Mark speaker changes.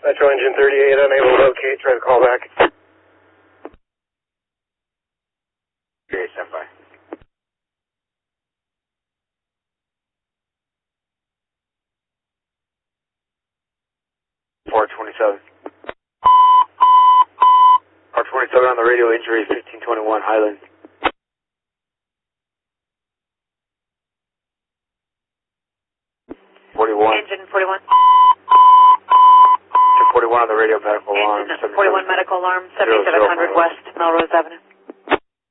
Speaker 1: Metro Engine 38, unable to locate, try to call back.
Speaker 2: Okay, stand by. R27 on the radio, injury 1521 Highland. 41.
Speaker 3: Engine 41.
Speaker 2: 41 on the radio, medical alarm.
Speaker 3: Engine 41 medical alarm, 7700 West Melrose Avenue.